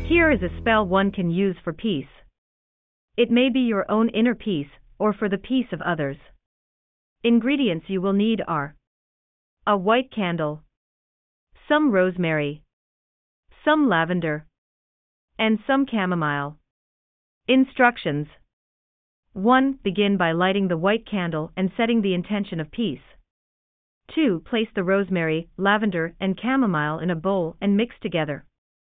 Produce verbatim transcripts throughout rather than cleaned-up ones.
Here is a spell one can use for peace. It may be your own inner peace, or for the peace of others. Ingredients you will need are a white candle, some rosemary, some lavender, and some chamomile. Instructions. one. Begin by lighting the white candle and setting the intention of peace. two. Place the rosemary, lavender, and chamomile in a bowl and mix together.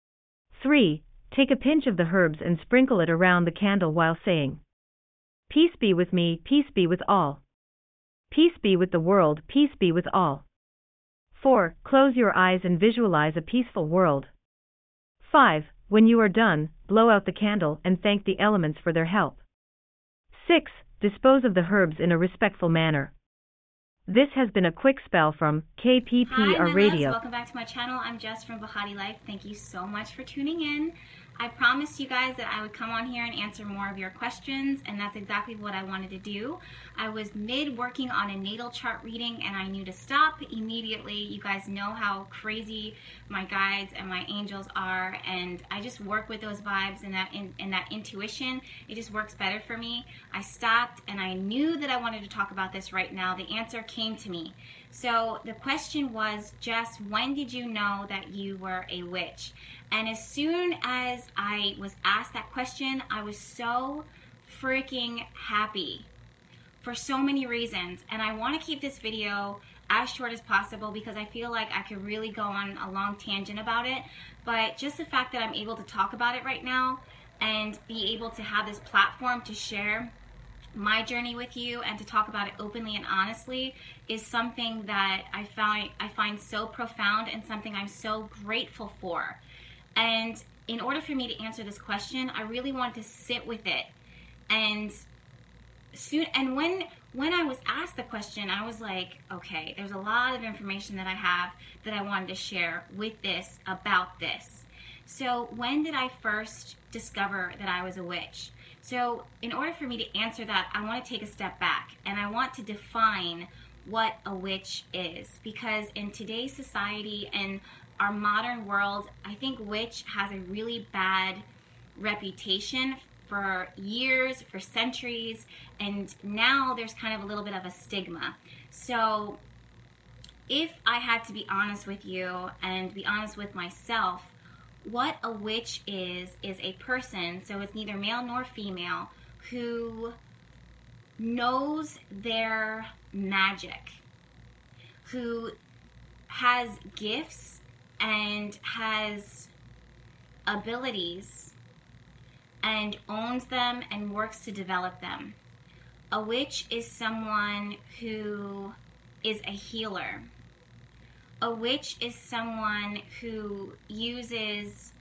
three. Take a pinch of the herbs and sprinkle it around the candle while saying, "Peace be with me, peace be with all. Peace be with the world, peace be with all." four. Close your eyes and visualize a peaceful world. five. When you are done, blow out the candle and thank the elements for their help. six. Dispose of the herbs in a respectful manner. This has been a quick spell from K P P R Hi, Radio. Welcome back to my channel. I'm Jess from Bahati Life. Thank you so much for tuning in. I promised you guys that I would come on here and answer more of your questions, and that's exactly what I wanted to do. I was mid working on a natal chart reading and I knew to stop immediately. You guys know how crazy my guides and my angels are, and I just work with those vibes and that in, and that intuition. It just works better for me. I stopped and I knew that I wanted to talk about this right now. The answer came to me. So the question was, Jess, when did you know that you were a witch? And as soon as I was asked that question, I was so freaking happy for so many reasons. And I want to keep this video as short as possible because I feel like I could really go on a long tangent about it. But just the fact that I'm able to talk about it right now and be able to have this platform to share my journey with you and to talk about it openly and honestly is something that I find I find so profound and something I'm so grateful for. And in order for me to answer this question, I really wanted to sit with it. And soon and when when I was asked the question, I was like, okay, there's a lot of information that I have that I wanted to share with this about this. So when did I first discover that I was a witch? So in order for me to answer that, I want to take a step back and I want to define what a witch is, because in today's society and our modern world, I think witch has a really bad reputation for years, for centuries, and now there's kind of a little bit of a stigma. So if I had to be honest with you and be honest with myself, what a witch is, is a person, so it's neither male nor female, who knows their magic, who has gifts and has abilities and owns them and works to develop them. A witch is someone who is a healer. A witch is someone who uses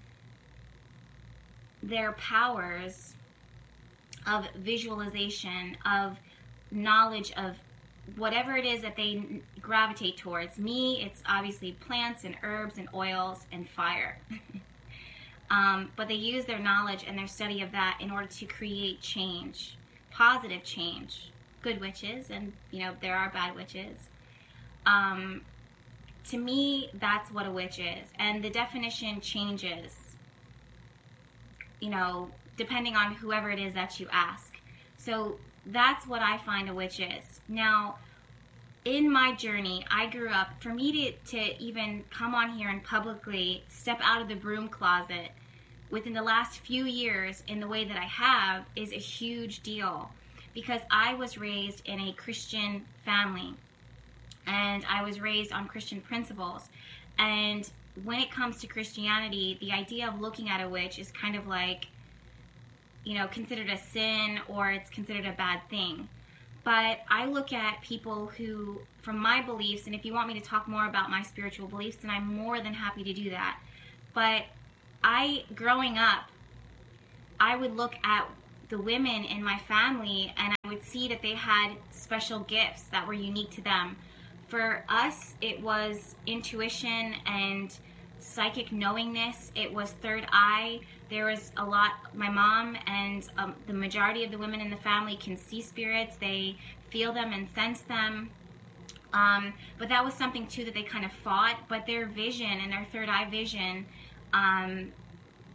their powers of visualization, of knowledge of whatever it is that they gravitate towards. Me, it's obviously plants and herbs and oils and fire. um, but they use their knowledge and their study of that in order to create change, positive change. Good witches, and you know, there are bad witches. Um, To me, that's what a witch is. And the definition changes, you know, depending on whoever it is that you ask. So that's what I find a witch is. Now, in my journey, I grew up, for me to, to even come on here and publicly step out of the broom closet within the last few years in the way that I have is a huge deal, because I was raised in a Christian family. And I was raised on Christian principles. And when it comes to Christianity, the idea of looking at a witch is kind of like, you know, considered a sin, or it's considered a bad thing. But I look at people who, from my beliefs, and if you want me to talk more about my spiritual beliefs, then I'm more than happy to do that. But I, growing up, I would look at the women in my family and I would see that they had special gifts that were unique to them. For us, it was intuition and psychic knowingness. It was third eye. There was a lot, my mom and um, the majority of the women in the family can see spirits. They feel them and sense them. Um, but that was something too that they kind of fought. But their vision and their third eye vision um,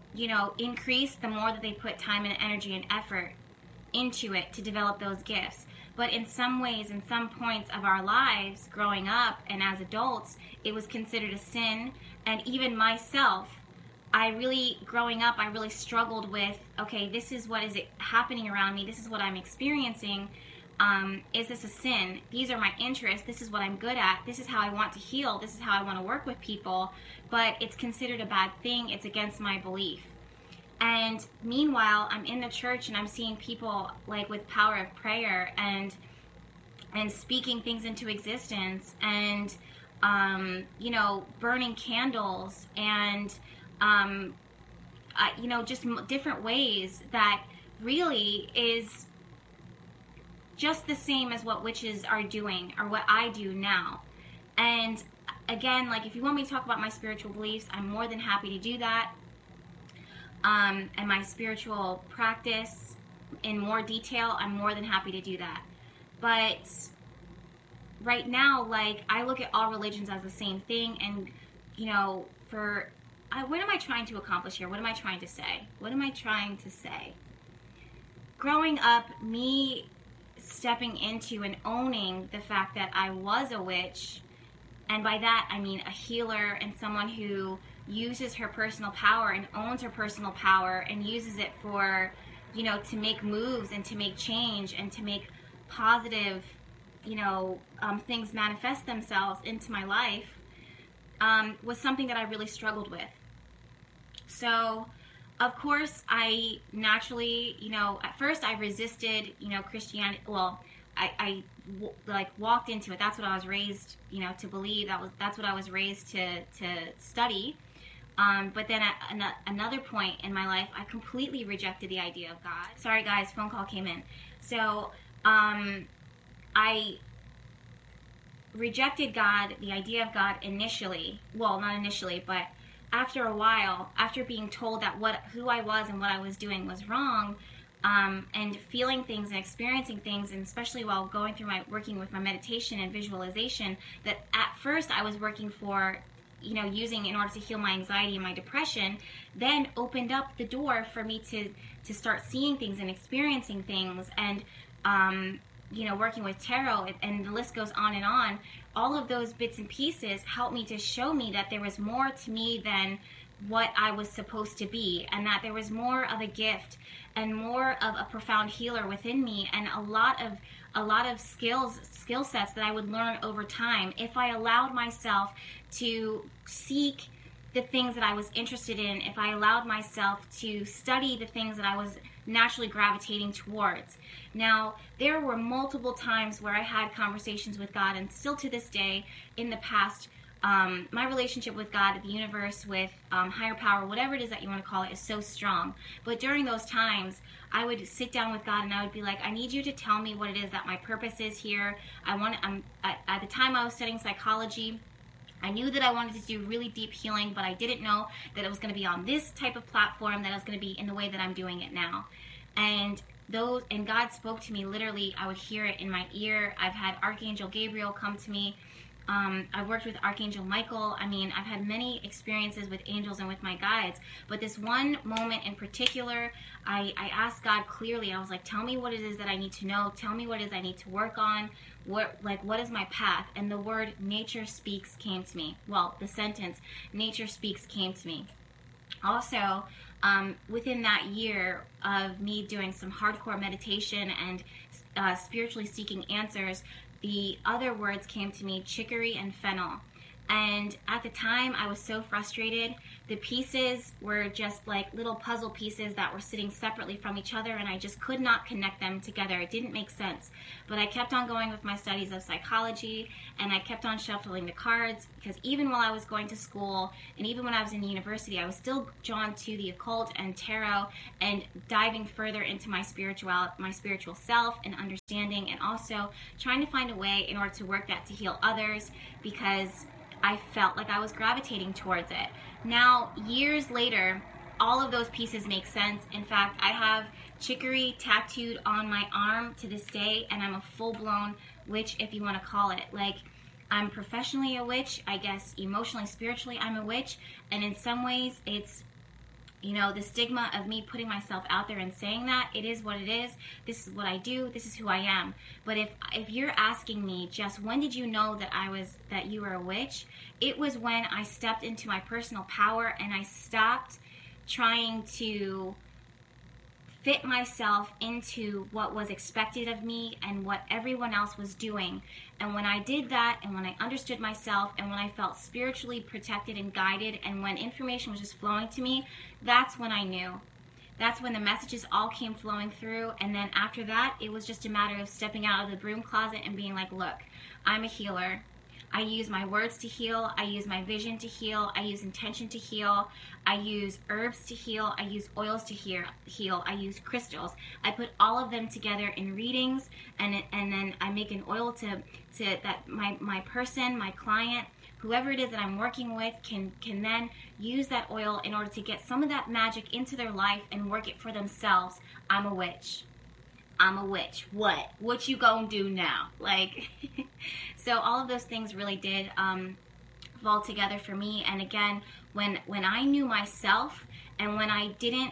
you know, increase the more that they put time and energy and effort into it to develop those gifts. But in some ways, in some points of our lives, growing up and as adults, it was considered a sin. And even myself, I really, growing up, I really struggled with, okay, this is what is it happening around me. This is what I'm experiencing. Um, is this a sin? These are my interests. This is what I'm good at. This is how I want to heal. This is how I want to work with people. But it's considered a bad thing. It's against my belief. And meanwhile, I'm in the church and I'm seeing people like with power of prayer and and speaking things into existence and, um, you know, burning candles and, um, uh, you know, just m- different ways that really is just the same as what witches are doing or what I do now. And again, like if you want me to talk about my spiritual beliefs, I'm more than happy to do that. Um, and my spiritual practice in more detail, I'm more than happy to do that. But right now, like, I look at all religions as the same thing, and, you know, for, I, what am I trying to accomplish here? What am I trying to say? What am I trying to say? Growing up, me stepping into and owning the fact that I was a witch, and by that I mean a healer and someone who uses her personal power and owns her personal power and uses it for, you know, to make moves and to make change and to make positive, you know, um, things manifest themselves into my life, um, was something that I really struggled with. So, of course, I naturally, you know, at first I resisted, you know, Christianity. Well, I, I w- like walked into it. That's what I was raised, you know, to believe. That was that's what I was raised to to study. Um, but then at an- another point in my life, I completely rejected the idea of God. Sorry, guys, phone call came in. So um, I rejected God, the idea of God initially. Well, not initially, but after a while, after being told that what who I was and what I was doing was wrong, um, and feeling things and experiencing things, and especially while going through my working with my meditation and visualization, that at first I was working for, you know, using in order to heal my anxiety and my depression, then opened up the door for me to to start seeing things and experiencing things, and um, you know, working with tarot, and the list goes on and on. All of those bits and pieces helped me to show me that there was more to me than what I was supposed to be, and that there was more of a gift and more of a profound healer within me, and a lot of a lot of skills skill sets that I would learn over time if I allowed myself to seek the things that I was interested in, if I allowed myself to study the things that I was naturally gravitating towards. Now, there were multiple times where I had conversations with God, and still to this day, in the past, um, my relationship with God, the universe, with um, higher power, whatever it is that you want to call it, is so strong. But during those times, I would sit down with God and I would be like, I need you to tell me what it is that my purpose is here. I want. I'm at, at the time I was studying psychology. I knew that I wanted to do really deep healing, but I didn't know that it was going to be on this type of platform, that it was going to be in the way that I'm doing it now. And those, and God spoke to me literally. I would hear it in my ear. I've had Archangel Gabriel come to me. Um, I've worked with Archangel Michael. I mean, I've had many experiences with angels and with my guides. But this one moment in particular, I, I asked God clearly. I was like, tell me what it is that I need to know. Tell me what it is I need to work on. What, like, what is my path? And the word nature speaks came to me. Well, the sentence, nature speaks, came to me. Also, um, within that year of me doing some hardcore meditation and uh, spiritually seeking answers, the other words came to me, chicory and fennel. And at the time, I was so frustrated. The pieces were just like little puzzle pieces that were sitting separately from each other, and I just could not connect them together. It didn't make sense. But I kept on going with my studies of psychology, and I kept on shuffling the cards, because even while I was going to school, and even when I was in university, I was still drawn to the occult and tarot, and diving further into my spiritual, my spiritual self and understanding, and also trying to find a way in order to work that to heal others, because I felt like I was gravitating towards it. Now, years later, all of those pieces make sense. In fact, I have chicory tattooed on my arm to this day, and I'm a full-blown witch, if you want to call it. Like, I'm professionally a witch, I guess emotionally, spiritually, I'm a witch, and in some ways, it's You know, the stigma of me putting myself out there and saying that, it is what it is. This is what I do. This is who I am. But if if you're asking me, Jess, when did you know that I was that you were a witch? It was when I stepped into my personal power and I stopped trying to fit myself into what was expected of me and what everyone else was doing. And when I did that, and when I understood myself, and when I felt spiritually protected and guided, and when information was just flowing to me, that's when I knew. That's when the messages all came flowing through. And then after that, it was just a matter of stepping out of the broom closet and being like, look, I'm a healer. I use my words to heal. I use my vision to heal. I use intention to heal. I use herbs to heal. I use oils to heal. heal. I use crystals. I put all of them together in readings, and and then I make an oil to to that my my person, my client, whoever it is that I'm working with can can then use that oil in order to get some of that magic into their life and work it for themselves. I'm a witch. I'm a witch. What? What you gonna do now? Like, so all of those things really did um, fall together for me. And again, when when I knew myself, and when I didn't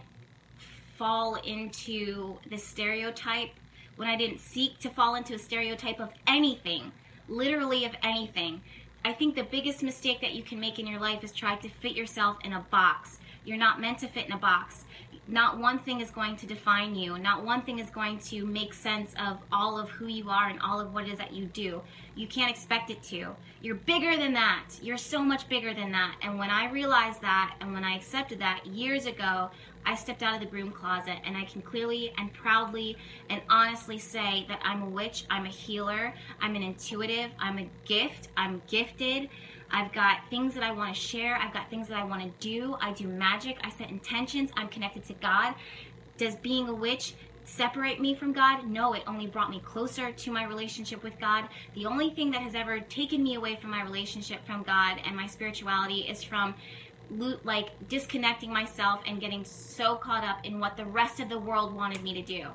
fall into the stereotype, when I didn't seek to fall into a stereotype of anything, literally of anything, I think the biggest mistake that you can make in your life is try to fit yourself in a box. You're not meant to fit in a box. Not one thing is going to define you. Not one thing is going to make sense of all of who you are and all of what it is that you do. You can't expect it to. You're bigger than that. You're so much bigger than that. And when I realized that, and when I accepted that years ago, I stepped out of the broom closet, and I can clearly and proudly and honestly say that I'm a witch, I'm a healer, I'm an intuitive, I'm a gift, I'm gifted. I've got things that I want to share. I've got things that I want to do. I do magic. I set intentions. I'm connected to God. Does being a witch separate me from God? No, it only brought me closer to my relationship with God. The only thing that has ever taken me away from my relationship from God and my spirituality is from like disconnecting myself and getting so caught up in what the rest of the world wanted me to do.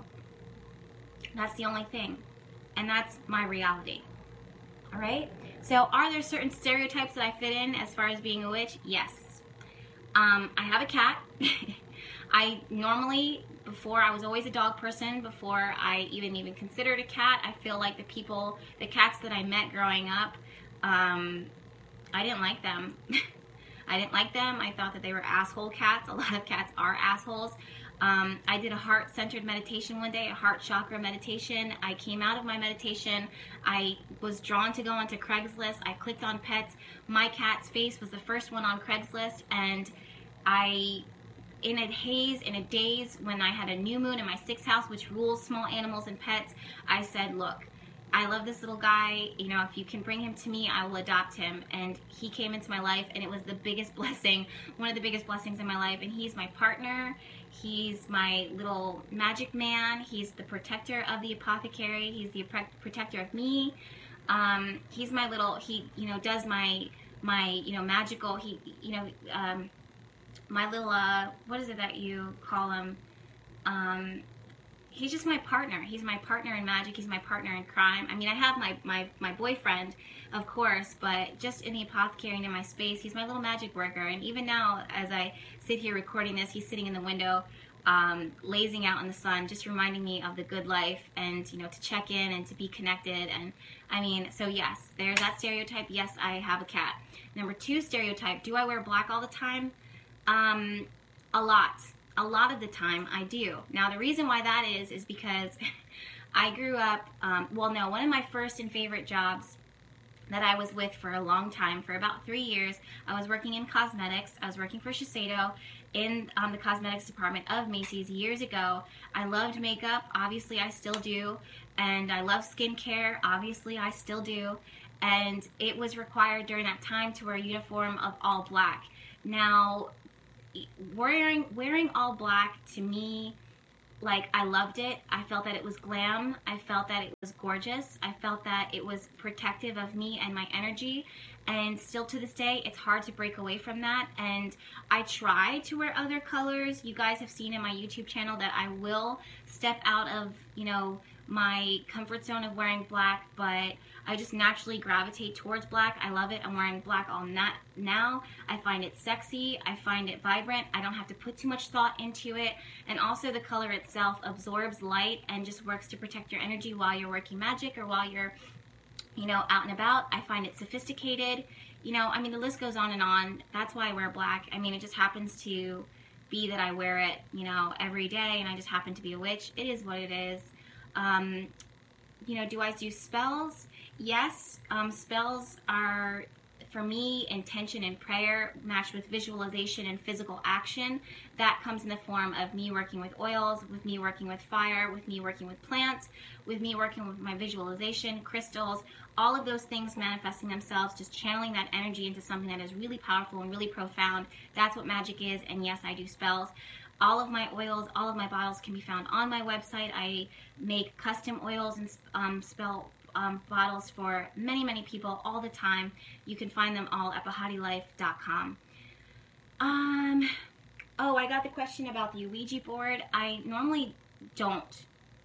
That's the only thing. And that's my reality. All right? So are there certain stereotypes that I fit in as far as being a witch? Yes. Um, I have a cat. I normally, before, I was always a dog person. Before I even even considered a cat, I feel like the people, the cats that I met growing up, um, I didn't like them. I didn't like them. I thought that they were asshole cats. A lot of cats are assholes. Um, I did a heart-centered meditation one day, a heart chakra meditation. I came out of my meditation. I was drawn to go onto Craigslist. I clicked on pets. My cat's face was the first one on Craigslist, and I, in a haze, in a daze, when I had a new moon in my sixth house, which rules small animals and pets, I said, look, I love this little guy. You know, if you can bring him to me, I will adopt him. And he came into my life, and it was the biggest blessing, one of the biggest blessings in my life. And he's my partner. He's my little magic man. He's the protector of the apothecary. He's the protector of me. Um, he's my little, he, you know, does my, my, you know, magical, he, you know, um, my little, uh, what is it that you call him? Um, he's just my partner. He's my partner in magic. He's my partner in crime. I mean, I have my, my, my boyfriend, of course, but just in the apothecary and in my space, he's my little magic worker. And even now, as I sit here recording this, he's sitting in the window, um, lazing out in the sun, just reminding me of the good life and, you know, to check in and to be connected. And I mean, so yes, there's that stereotype. Yes, I have a cat. Number two stereotype, do I wear black all the time? Um, a lot. A lot of the time I do. Now, the reason why that is, is because I grew up, um, well, no, one of my first and favorite jobs that I was with for a long time, for about three years, I was working in cosmetics. I was working for Shiseido in um, the cosmetics department of Macy's years ago. I loved makeup. Obviously, I still do. And I love skincare. Obviously, I still do. And it was required during that time to wear a uniform of all black. Now, wearing wearing all black, to me, like, I loved it. I felt that it was glam. I felt that it was gorgeous. I felt that it was protective of me and my energy. And still to this day, it's hard to break away from that. And I try to wear other colors. You guys have seen in my YouTube channel that I will step out of, you know, my comfort zone of wearing black, but I just naturally gravitate towards black. I love it. I'm wearing black all na- now. I find it sexy. I find it vibrant. I don't have to put too much thought into it. And also the color itself absorbs light and just works to protect your energy while you're working magic or while you're, you know, out and about. I find it sophisticated. You know, I mean, the list goes on and on. That's why I wear black. I mean, it just happens to be that I wear it, you know, every day, and I just happen to be a witch. It is what it is. Um, you know, do I do spells? Yes. Um, spells are, for me, intention and prayer matched with visualization and physical action. That comes in the form of me working with oils, with me working with fire, with me working with plants, with me working with my visualization, crystals, all of those things manifesting themselves, just channeling that energy into something that is really powerful and really profound. That's what magic is, and yes, I do spells. All of my oils, all of my bottles can be found on my website. I make custom oils and um, spell um, bottles for many, many people all the time. You can find them all at bahati life dot com. Um, oh, I got the question about the Ouija board. I normally don't.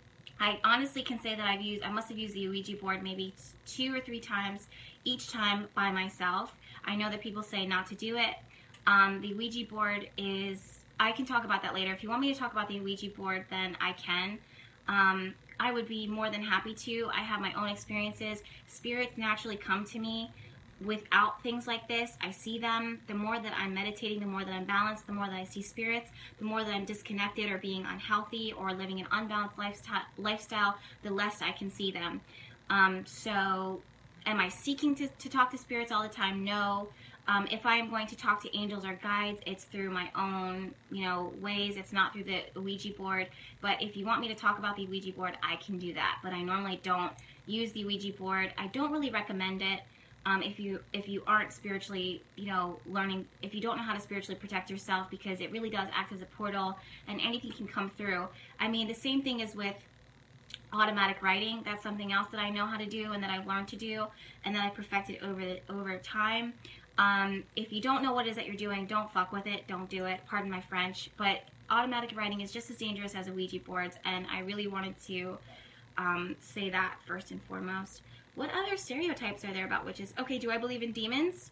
I honestly can say that I've used, I must have used the Ouija board maybe two or three times, each time by myself. I know that people say not to do it. Um, the Ouija board is, I can talk about that later. If you want me to talk about the Ouija board, then I can. Um, I would be more than happy to. I have my own experiences. Spirits naturally come to me without things like this. I see them. The more that I'm meditating, the more that I'm balanced, the more that I see spirits, the more that I'm disconnected or being unhealthy or living an unbalanced lifestyle, lifestyle the less I can see them. Um, so am I seeking to, to talk to spirits all the time? No. Um, if I am going to talk to angels or guides, it's through my own, you know, ways. It's not through the Ouija board. But if you want me to talk about the Ouija board, I can do that. But I normally don't use the Ouija board. I don't really recommend it. Um, if you if you aren't spiritually, you know, learning, if you don't know how to spiritually protect yourself, because it really does act as a portal and anything can come through. I mean, the same thing is with automatic writing. That's something else that I know how to do and that I've learned to do and that I perfected over the, over time. Um, if you don't know what it is that you're doing, don't fuck with it. Don't do it. Pardon my French. But automatic writing is just as dangerous as a Ouija boards, and I really wanted to um, say that first and foremost. What other stereotypes are there about witches? Okay, do I believe in demons?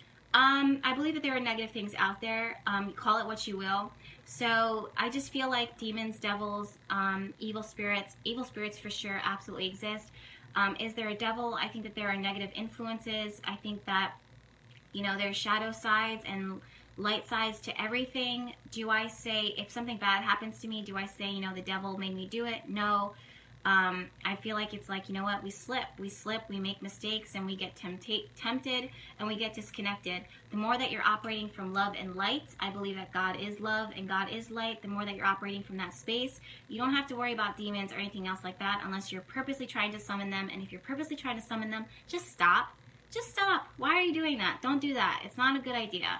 Um, I believe that there are negative things out there. Um, call it what you will. So I just feel like demons, devils, um, evil spirits, evil spirits for sure absolutely exist. Um, is there a devil? I think that there are negative influences. I think that, you know, there's shadow sides and light sides to everything. Do I say, if something bad happens to me, do I say, you know, the devil made me do it? No. Um, I feel like it's like, you know what, we slip, we slip, we make mistakes, and we get tempta- tempted, and we get disconnected. The more that you're operating from love and light, I believe that God is love and God is light, the more that you're operating from that space, you don't have to worry about demons or anything else like that unless you're purposely trying to summon them, and if you're purposely trying to summon them, just stop. Just stop. Why are you doing that? Don't do that. It's not a good idea.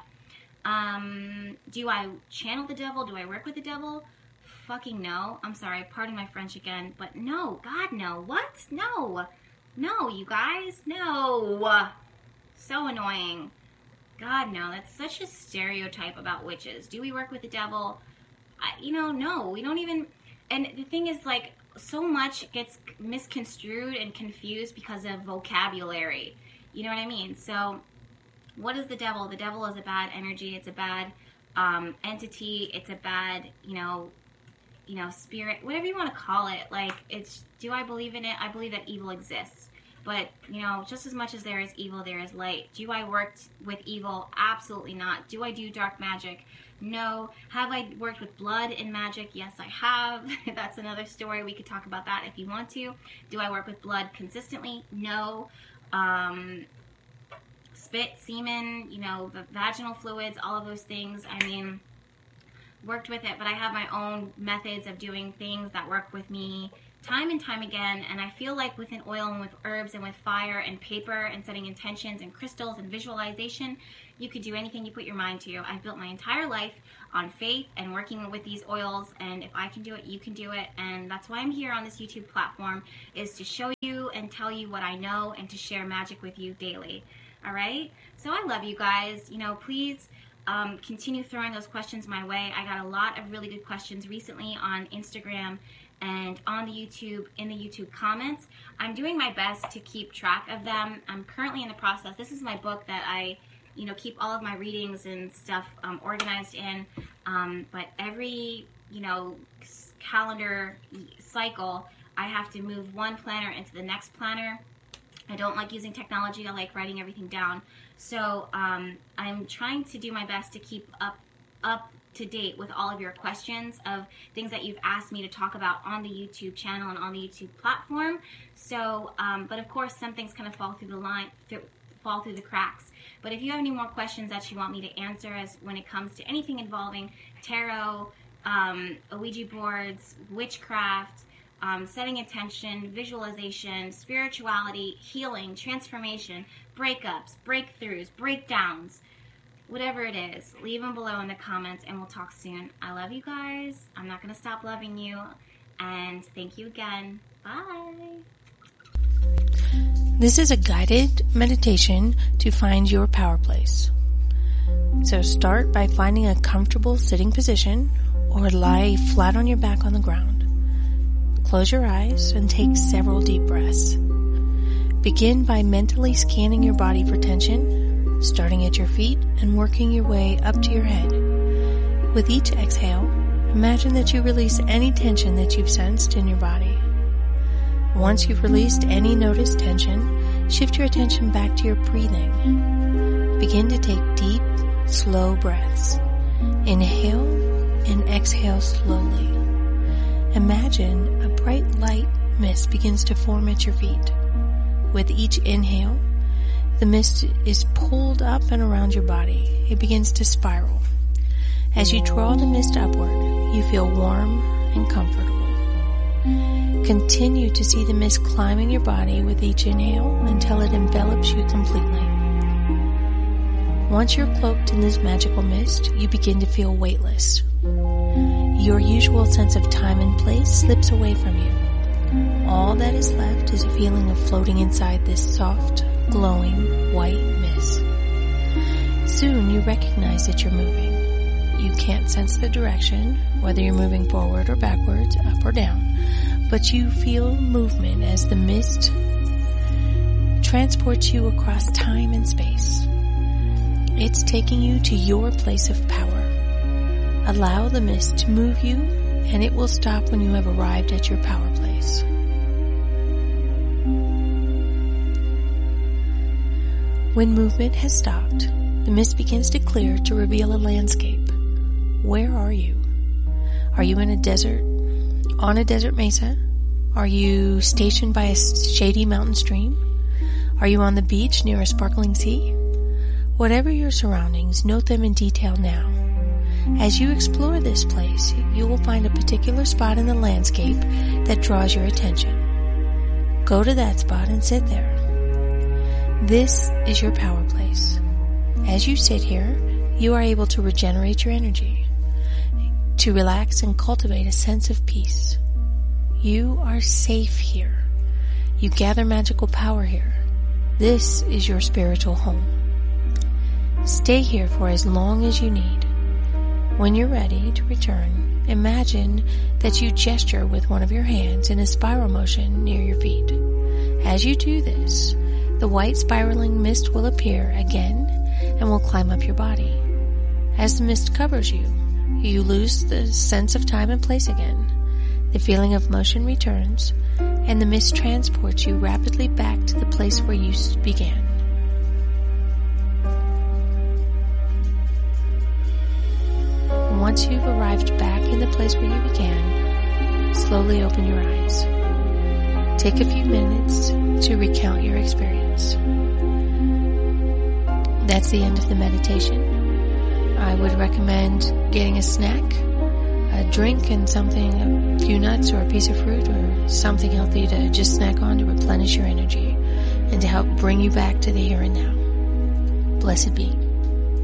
Um, do I channel the devil? Do I work with the devil? Fucking no. I'm sorry, pardon my French again, but no. God, no. What? No. No, you guys. No. So annoying. God, no. That's such a stereotype about witches. Do we work with the devil? I, you know, no. We don't even... And the thing is, like, so much gets misconstrued and confused because of vocabulary. You know what I mean? So, what is the devil? The devil is a bad energy. It's a bad um, entity. It's a bad, you know... you know, spirit, whatever you want to call it. Like, it's, do I believe in it? I believe that evil exists. But, you know, just as much as there is evil, there is light. Do I work with evil? Absolutely not. Do I do dark magic? No. Have I worked with blood and magic? Yes, I have. That's another story. We could talk about that if you want to. Do I work with blood consistently? No. Um, spit, semen, you know, the vaginal fluids, all of those things. I mean... worked with it, but I have my own methods of doing things that work with me time and time again, and I feel like with an oil and with herbs and with fire and paper and setting intentions and crystals and visualization, you could do anything you put your mind to. I've built my entire life on faith and working with these oils, and if I can do it, you can do it, and that's why I'm here on this YouTube platform, is to show you and tell you what I know and to share magic with you daily. All right? So I love you guys. You know, please... Um, continue throwing those questions my way. I got a lot of really good questions recently on Instagram, and on the YouTube, in the YouTube comments. I'm doing my best to keep track of them. I'm currently in the process. This is my book that I, you know, keep all of my readings and stuff um, organized in. Um, but every, you know, calendar cycle, I have to move one planner into the next planner. I don't like using technology. I like writing everything down. So um, I'm trying to do my best to keep up up to date with all of your questions of things that you've asked me to talk about on the YouTube channel and on the YouTube platform. So, um, but of course, some things kind of fall through the line, th- fall through the cracks. But if you have any more questions that you want me to answer as when it comes to anything involving tarot, um, Ouija boards, witchcraft, um, setting intention, visualization, spirituality, healing, transformation, breakups, breakthroughs, breakdowns, whatever it is, leave them below in the comments and we'll talk soon. I love you guys. I'm not going to stop loving you. And thank you again. Bye. This is a guided meditation to find your power place. So start by finding a comfortable sitting position or lie flat on your back on the ground. Close your eyes and take several deep breaths. Begin by mentally scanning your body for tension, starting at your feet and working your way up to your head. With each exhale, imagine that you release any tension that you've sensed in your body. Once you've released any noticed tension, shift your attention back to your breathing. Begin to take deep, slow breaths. Inhale and exhale slowly. Imagine a bright light mist begins to form at your feet. With each inhale, the mist is pulled up and around your body. It begins to spiral. As you draw the mist upward, you feel warm and comfortable. Continue to see the mist climbing your body with each inhale until it envelops you completely. Once you're cloaked in this magical mist, you begin to feel weightless. Your usual sense of time and place slips away from you. All that is left is a feeling of floating inside this soft, glowing white mist. Soon you recognize that you're moving. You can't sense the direction, whether you're moving forward or backwards, up or down, but you feel movement as the mist transports you across time and space. It's taking you to your place of power. Allow the mist to move you, and it will stop when you have arrived at your power place. When movement has stopped, the mist begins to clear to reveal a landscape. Where are you? Are you in a desert? On a desert mesa? Are you stationed by a shady mountain stream? Are you on the beach near a sparkling sea? Whatever your surroundings, note them in detail now. As you explore this place, you will find a particular spot in the landscape that draws your attention. Go to that spot and sit there. This is your power place. As you sit here, you are able to regenerate your energy, to relax and cultivate a sense of peace. You are safe here. You gather magical power here. This is your spiritual home. Stay here for as long as you need. When you're ready to return, imagine that you gesture with one of your hands in a spiral motion near your feet. As you do this, the white spiraling mist will appear again and will climb up your body. As the mist covers you, you lose the sense of time and place again. The feeling of motion returns, and the mist transports you rapidly back to the place where you began. Once you've arrived back in the place where you began, slowly open your eyes. Take a few minutes to recount your experience. That's the end of the meditation. I would recommend getting a snack, a drink, and something, a few nuts or a piece of fruit or something healthy to just snack on to replenish your energy and to help bring you back to the here and now. Blessed be.